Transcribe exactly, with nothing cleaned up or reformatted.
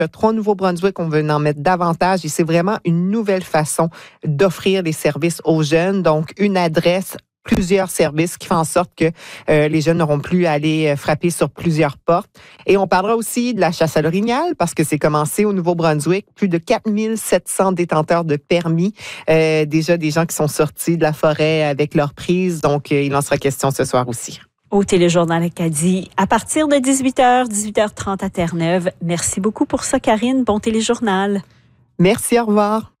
trois Nouveau-Brunswick, on veut en mettre davantage et c'est vraiment une nouvelle façon d'offrir des services aux jeunes. Donc, une adresse, plusieurs services qui font en sorte que euh, les jeunes n'auront plus à aller frapper sur plusieurs portes. Et on parlera aussi de la chasse à l'orignal parce que c'est commencé au Nouveau-Brunswick. Plus de quatre mille sept cents détenteurs de permis. Euh, déjà des gens qui sont sortis de la forêt avec leur prise. Donc, euh, il en sera question ce soir aussi. Au Téléjournal Acadie, à partir de dix-huit heures, dix-huit heures trente à Terre-Neuve. Merci beaucoup pour ça, Karine. Bon Téléjournal. Merci, au revoir.